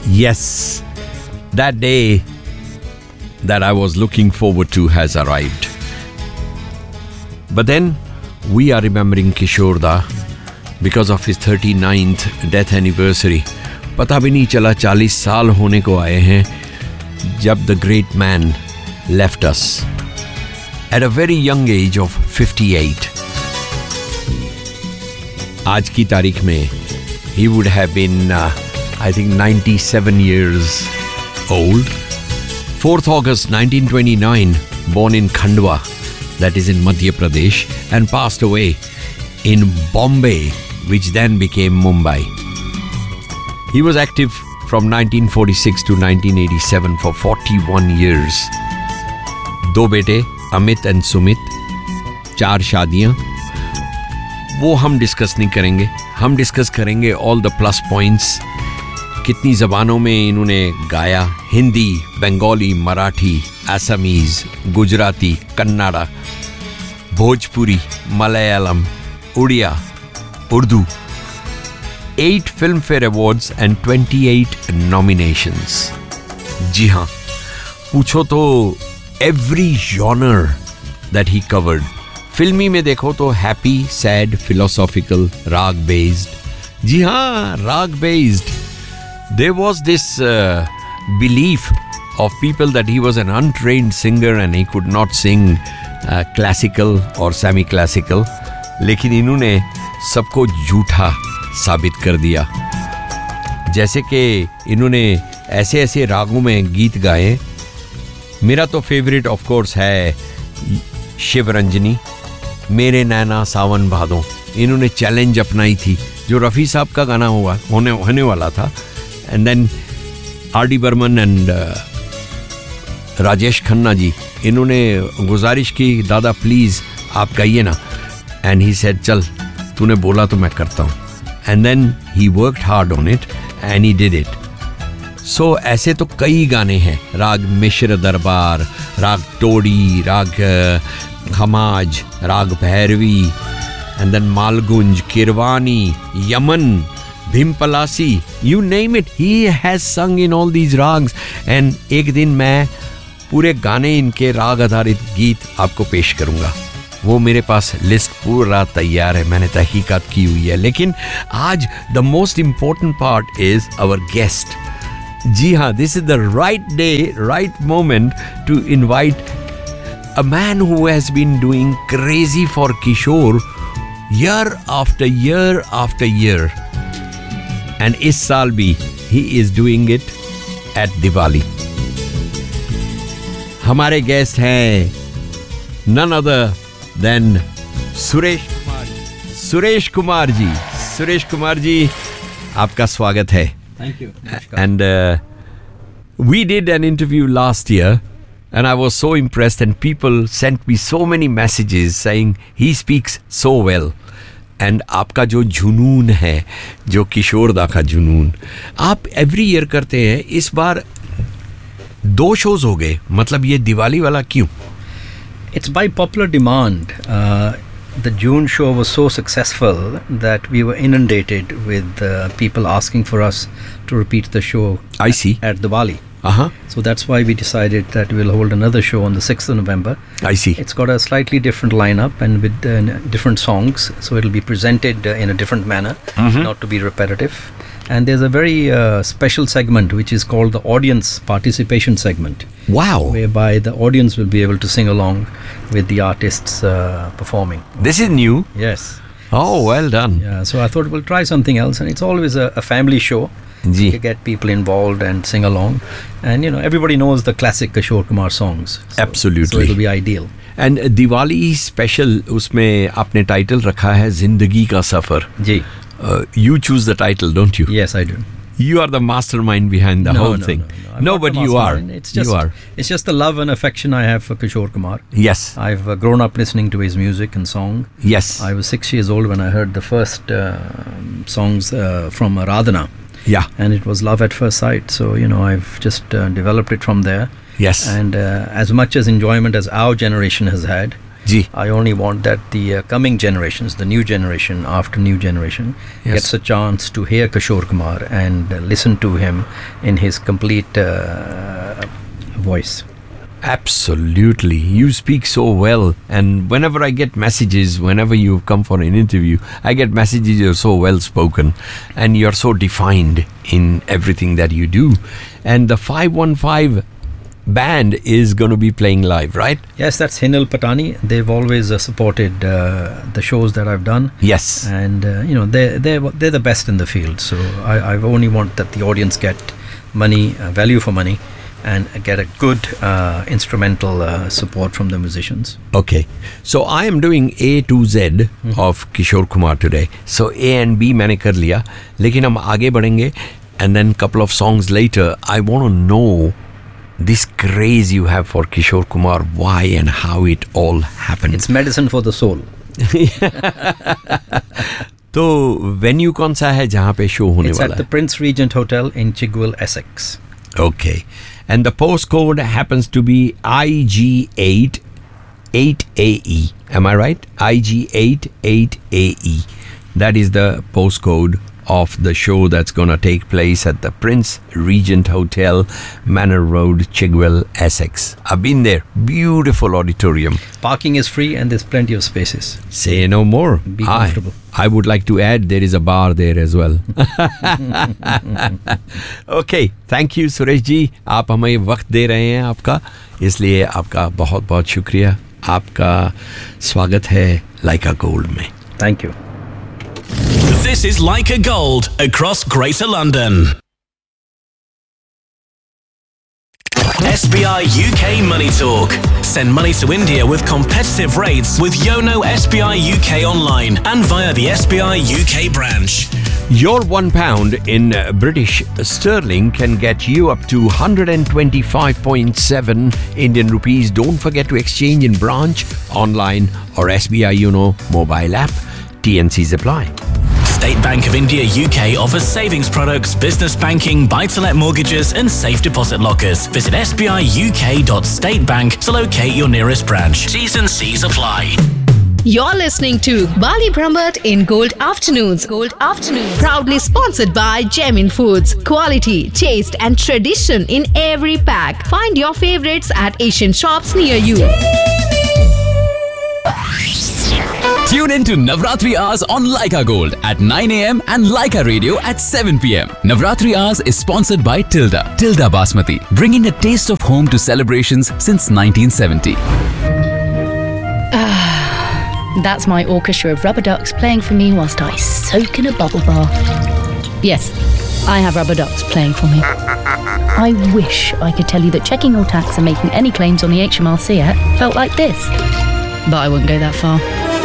Yes, that day that I was looking forward to has arrived. But then we are remembering Kishore Da because of his 39th death anniversary. पता भी नहीं चला 40 साल होने को आए हैं जब the great man left us at a very young age of 58. आज की तारीख में he would have been I think 97 years old. 4th August 1929, born in Khandwa, that is in Madhya Pradesh, and passed away in Bombay, which then became Mumbai. He was active from 1946 to 1987 for 41 years. दो बेटे Amit and Sumit, 4 शादियां. वो हम discuss नहीं करेंगे. हम discuss करेंगे all the plus points. कितनी ज़बानों में इन्होंने गाया. Hindi, Bengali, Marathi, Assamese, Gujarati, Kannada, Bhojpuri, Malayalam, Odia, Urdu. 8 Filmfare Awards and 28 nominations. जी हाँ, पूछो तो every genre that he covered. फिल्मी में देखो तो हैप्पी, सैड, फिलोसॉफिकल, राग बेस्ड. जी हाँ, राग based. There was this belief of people that he was an untrained singer and he could not sing classical or semi-classical. लेकिन इन्होंने सबको झूठा साबित कर दिया. जैसे कि इन्होंने ऐसे ऐसे रागों में गीत गाए. मेरा तो फेवरेट ऑफ कोर्स है शिवरंजनी, मेरे नैना सावन भादों. इन्होंने चैलेंज अपनाई थी जो रफ़ी साहब का गाना होने वाला था. And then RD. Burman and Rajesh Khanna ji, इन्होंने गुजारिश की, दादा प्लीज़ आप गाइए ना. एंड ही सेड चल, तूने बोला तो मैं करता हूँ. And then he worked hard on it and he did it. सो ऐसे तो कई गाने हैं. राग मिश्र दरबार, राग टोडी, राग खमाज, राग Bhairavi, and then मालगुंज, Keeravani, Yemen, भिमपलासी, you name it, he has sung in all these rags. And एक दिन मैं पूरे गाने इनके राग आधारित गीत आपको पेश करूँगा. वो मेरे पास लिस्ट पूरा तैयार है, मैंने तहकीकात की हुई है. लेकिन आज the most important part is our guest. जी हाँ, this is the right day, right moment to invite a man who has been doing crazy for Kishore year after year after year. And इस साल भी he is doing it at Diwali. हमारे guest हैं none other than Suresh Kumar ji. Suresh Kumar ji, आपका स्वागत है. Thank you. And we did an interview last year and I was so impressed and people sent me so many messages saying he speaks so well. And आपका जो जुनून है, जो किशोर दा का जुनून, आप एवरी ईयर करते हैं. इस बार 2 शोज हो गए, मतलब ये दिवाली वाला क्यों? It's by popular demand. The June show was so successful that we were inundated with people asking for us to repeat the show. I see. At Diwali. Uh-huh. So that's why we decided that we'll hold another show on the 6th of November. I see. It's got a slightly different lineup and with different songs, so it'll be presented in a different manner, not to be repetitive. And there's a very special segment which is called the audience participation segment. Wow. Whereby the audience will be able to sing along with the artists performing. This is new. Yes. Oh, well done. Yeah, so I thought we'll try something else, and it's always a family show. Ji. To get people involved and sing along, and you know everybody knows the classic Kishore Kumar songs. So, Absolutely. So it'll be ideal. And Diwali special, उसमें आपने title रखा है जिंदगी का सफर. जी. You choose the title, don't you? Yes, I do. You are the mastermind behind the whole thing. No, but you are. It's just the love and affection I have for Kishore Kumar. Yes. I've grown up listening to his music and song. Yes. I was 6 years old when I heard the first songs from Aradhana. Yeah. And it was love at first sight. So, you know, I've just developed it from there. Yes. And as much as enjoyment as our generation has had, Ji. I only want that the coming generations, the new generation after new generation, gets a chance to hear Kishore Kumar and listen to him in his complete voice. Absolutely. You speak so well. And whenever I get messages, whenever you come for an interview, I get messages, you're so well spoken and you're so defined in everything that you do. And the 515 band is going to be playing live, right? Yes, that's Hinal Patani. They've always supported the shows that I've done. Yes. And, they're the best in the field. So I only want that the audience get money, value for money, and get a good instrumental support from the musicians. Okay. So I am doing A to Z of Kishore Kumar today. So A and B मैंने कर लिया, लेकिन हम आगे बढ़ेंगे, and then couple of songs later, I want to know this craze you have for Kishore Kumar, why and how it all happened. It's medicine for the soul. तो venue कौन सा है जहाँ पे show होने It's वाला at the Prince Regent Hotel in Chigwell, Essex. Okay. And the postcode happens to be IG8 8AE. Am I right? IG8 8AE. That is the postcode of the show that's going to take place at the Prince Regent Hotel, Manor Road, Chigwell, Essex. I've been there. Beautiful auditorium. Parking is free and there's plenty of spaces. Say no more. Be comfortable. I would like to add there is a bar there as well. Okay, thank you Suresh ji. आप हमें वक्त दे रहे हैं आपका, इसलिए आपका बहुत बहुत शुक्रिया. आपका स्वागत है Leica Gold में. Thank you. This is Leica Gold across Greater London. SBI UK Money Talk. Send money to India with competitive rates with Yono SBI UK online and via the SBI UK branch. Your £1 in British sterling can get you up to 125.7 Indian rupees. Don't forget to exchange in branch, online or SBI Yono mobile app. TNCs apply. State Bank of India UK offers savings products, business banking, buy-to-let mortgages and safe deposit lockers. Visit sbiuk.statebank to locate your nearest branch. T's and C's apply. You're listening to Bali Brahmat in Gold Afternoons. Gold Afternoons. Proudly sponsored by Gemin Foods. Quality, taste and tradition in every pack. Find your favorites at Asian shops near you. Tune in to Navratri Hours on Leica Gold at 9 a.m. and Leica Radio at 7 p.m. Navratri Hours is sponsored by Tilda Basmati, bringing a taste of home to celebrations since 1970. That's my orchestra of rubber ducks playing for me whilst I soak in a bubble bath. Yes, I have rubber ducks playing for me. I wish I could tell you that checking your tax and making any claims on the HMRC app felt like this, but I wouldn't go that far.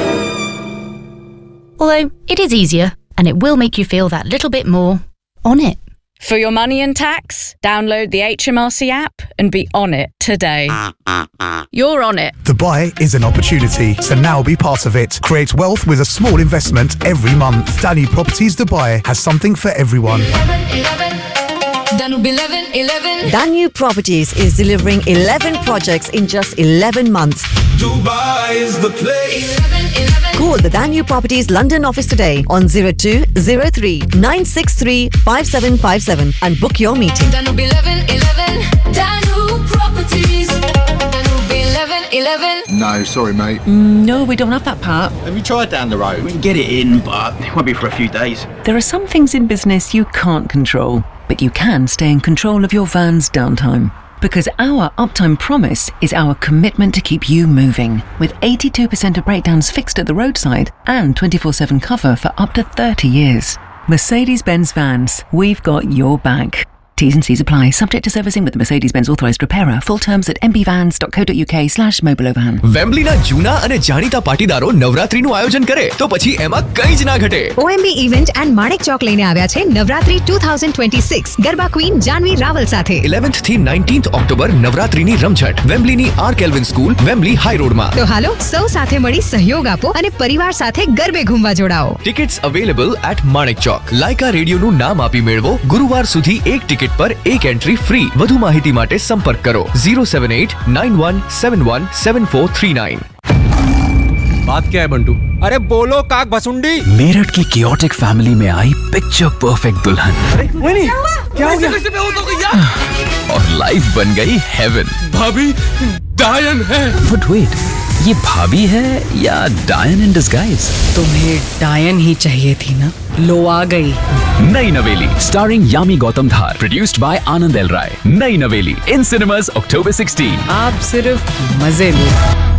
Although it is easier, and it will make you feel that little bit more on it. For your money and tax, download the HMRC app and be on it today. You're on it. Dubai is an opportunity, so now be part of it. Create wealth with a small investment every month. Danu Properties Dubai has something for everyone. Danu Properties is delivering 11 projects in just 11 months. Dubai is the place. Call the Danu Properties London office today on 0203 963 5757 and book your meeting. Danube 1111. Danu Properties. Danube 1111. No, sorry, mate. No, we don't have that part. Have you tried down the road? We can get it in, but it won't be for a few days. There are some things in business you can't control, but you can stay in control of your van's downtime. Because our uptime promise is our commitment to keep you moving. With 82% of breakdowns fixed at the roadside and 24/7 cover for up to 30 years. Mercedes-Benz Vans, we've got your back. T's and C's apply. Subject to servicing with the Mercedes-Benz authorised repairer. Full terms at mbvans.co.uk/mobilovan. Wembley ના જૂના અને જાણીતા પાટીદારો નવરાત્રીનું આયોજન કરે તો પછી એમાં કંઈ જ ના ઘટે. OMB event and Manek Chowk લઈને આવ્યા છે નવરાત્રી 2026 ગરબા ક્વીન જાનવી રાવલ સાથે 11th થી 19th ઓક્ટોબર નવરાત્રીની રમઝટ વેમ્બલીની R kelvin school Wembley high રોડમાં. તો હાલો સૌ સાથે મળી સહયોગ આપો અને પરિવાર સાથે ગરબે ઘૂમવા જોડાઓ. Tickets available at Manek Chowk. Lyka રેડિયોનું નામ આપી મેળવો. ગુરુવાર સુધી એક ટિકિટ पर एक एंट्री फ्री. વધુ માહિતી માટે સંપર્ક કરો 078 9171 7439. बात क्या है बंटू? अरे बोलो काक भसुंडी। मेरठ की chaotic फैमिली में आई पिक्चर परफेक्ट दुल्हन। क्या हो गया? और लाइफ बन गई हेवन। भाभी डायन है। बट वेट, ये भाभी है या डायन इन डिस्गाइज? तुम्हें डायन ही चाहिए थी ना, लो आ गई। नई नवेली starring Yami Gautam Dhar, produced by Anand L राय। नई नवेली इन सिनेमास October 16। आप सिर्फ मजे लो।